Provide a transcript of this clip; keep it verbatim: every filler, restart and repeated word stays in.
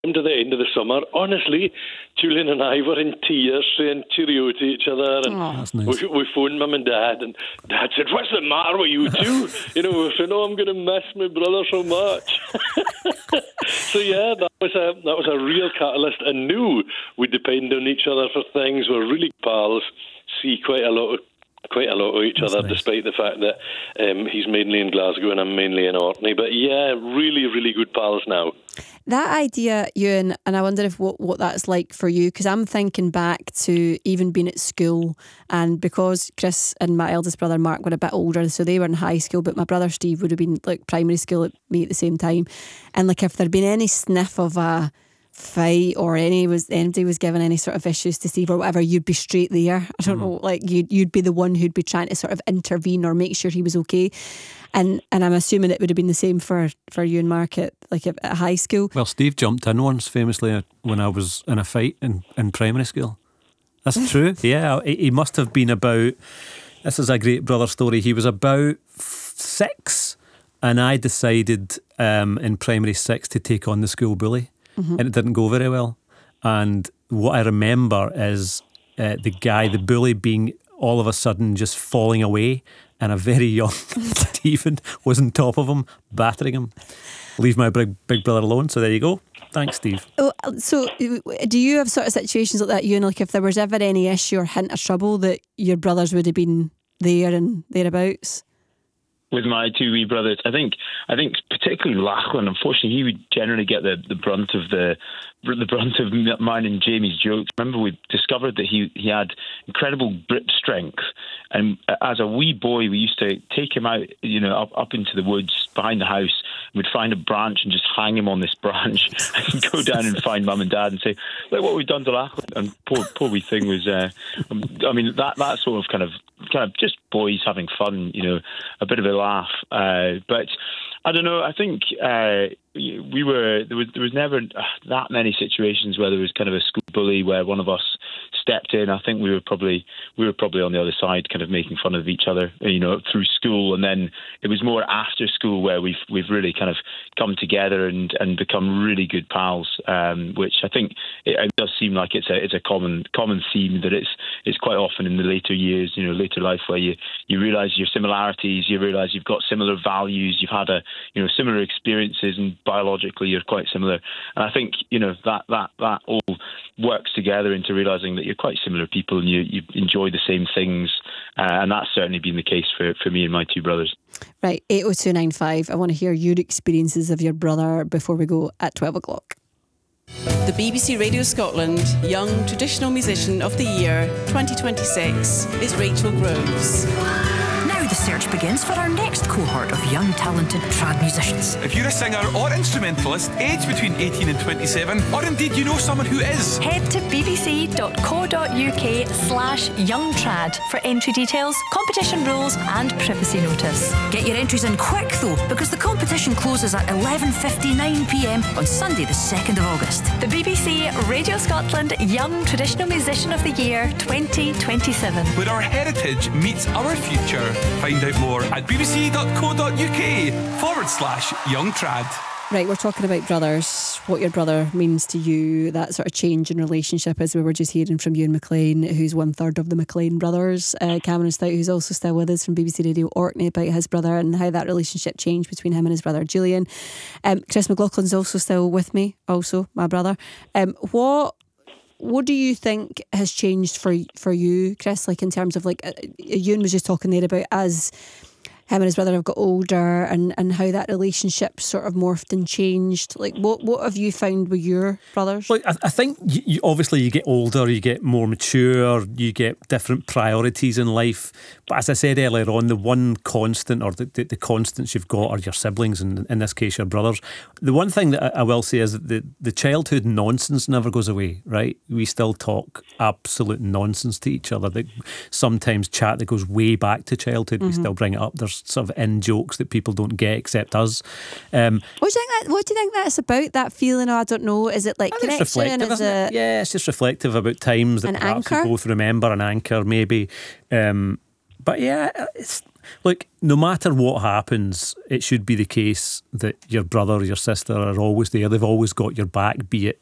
to the end of the summer, honestly, Julian and I were in tears saying cheerio to each other, and oh, that's nice. we, we phoned Mum and Dad, and Dad said, "What's the matter with you two?" You know, we said, "Oh, I'm going to miss my brother so much." So yeah, that was a that was a real catalyst, and knew we depend on each other for things. We're really pals. See quite a lot of quite a lot of each That's other, nice. Despite the fact that um, he's mainly in Glasgow and I'm mainly in Orkney. But yeah, really, really good pals now. That idea, Ewan, and I wonder if what, what that's like for you, because I'm thinking back to even being at school, and because Chris and my eldest brother Mark were a bit older, so they were in high school, but my brother Steve would have been like primary school at me at the same time, and like if there'd been any sniff of a fight or any was anybody was given any sort of issues to Steve or whatever, you'd be straight there. I don't mm. know, like you'd you'd be the one who'd be trying to sort of intervene or make sure he was okay. And and I'm assuming it would have been the same for, for you and Mark at like at, at high school. Well, Steve jumped in once famously when I was in a fight in, in primary school. That's true. Yeah, he must have been about. This is a great brother story. He was about six, and I decided um, in primary six to take on the school bully. Mm-hmm. And it didn't go very well. And what I remember is uh, the guy, the bully, being all of a sudden just falling away, and a very young Stephen was on top of him, battering him. Leave my big big brother alone. So there you go. Thanks, Steve. Oh, so do you have sort of situations like that, you know, like if there was ever any issue or hint of trouble that your brothers would have been there and thereabouts? With my two wee brothers, I think I think particularly Lachlan, unfortunately, he would generally get the, the brunt of the the brunt of mine and Jamie's jokes. Remember, we discovered that he, he had incredible grip strength, and as a wee boy, we used to take him out, you know, up, up into the woods behind the house. We'd find a branch and just hang him on this branch, and go down and find Mum and Dad and say, "Look what we've done to Lachlan." And poor poor wee thing was, uh, I mean, that that sort of kind of kind of just boys having fun, you know, a bit of a laugh. Uh, but I don't know. I think uh, we were there was there was never that many situations where there was kind of a school bully where one of us stepped in. I think we were probably we were probably on the other side, kind of making fun of each other, you know, through school. And then it was more after school where we've we've really kind of come together and, and become really good pals. Um, which I think it, it does seem like it's a it's a common common theme that it's it's quite often in the later years, you know, later life where you you realise your similarities, you realise you've got similar values, you've had a you know similar experiences, and biologically you're quite similar. And I think you know that that that all works together into realising that you're quite similar people and you, you enjoy the same things, uh, and that's certainly been the case for, for me and my two brothers. Right, eight oh two nine five. I want to hear your experiences of your brother before we go at twelve o'clock. The B B C Radio Scotland Young Traditional Musician of the Year twenty twenty-six is Rachel Groves. Now the search begins for our next cohort of young talented trad musicians. If you're a singer or instrumentalist aged between eighteen and twenty-seven, or indeed you know someone who is, head to bbc.co.uk slash youngtrad for entry details, competition rules and privacy notice. Get your entries in quick though, because the competition closes at eleven fifty-nine p m on Sunday the second of August. The B B C Radio Scotland Young Traditional Musician of the Year twenty twenty-seven. Where our heritage meets our future. Find out more at bbc.co.uk forward slash young trad. Right, we're talking about brothers, what your brother means to you, that sort of change in relationship, as we were just hearing from Ewan McLean, who's one third of the McLean brothers. Uh, Cameron Stout, who's also still with us from B B C Radio Orkney, about his brother and how that relationship changed between him and his brother Julian. Um, Chris McLaughlin's also still with me, also my brother. Um, what What do you think has changed for for you, Chris? Like in terms of like, uh, Ewan was just talking there about as him and his brother have got older and, and how that relationship sort of morphed and changed. Like what what have you found with your brothers? Like I, I think you, you, obviously you get older, you get more mature, you get different priorities in life. But as I said earlier on, the one constant or the, the, the constants you've got are your siblings, and in this case your brothers. The one thing that I, I will say is that the, the childhood nonsense never goes away, right? We still talk absolute nonsense to each other. That sometimes chat that goes way back to childhood, mm-hmm. we still bring it up. There's sort of in jokes that people don't get except us. Um, what do you think that? What do you think that's about? That feeling? I don't know. Is it like connection? It's reflective, is it? it? Yeah, it's just reflective about times that an perhaps anchor? we both remember. An anchor, maybe. Um, but yeah, it's Look, no matter what happens, it should be the case that your brother or your sister are always there. They've always got your back, be it